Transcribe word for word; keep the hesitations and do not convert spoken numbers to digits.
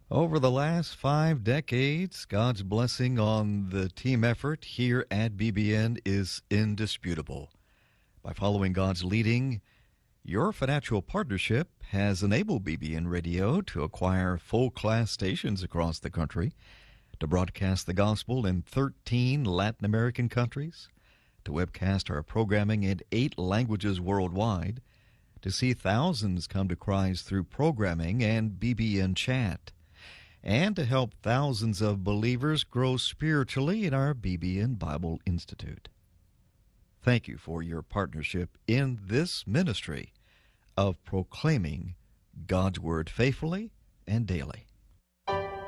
Over the last five decades, God's blessing on the team effort here at B B N is indisputable. By following God's leading, your financial partnership has enabled B B N Radio to acquire full-class stations across the country, to broadcast the gospel in thirteen Latin American countries, to webcast our programming in eight languages worldwide, to see thousands come to Christ through programming and B B N Chat, and to help thousands of believers grow spiritually in our B B N Bible Institute. Thank you for your partnership in this ministry of proclaiming God's Word faithfully and daily.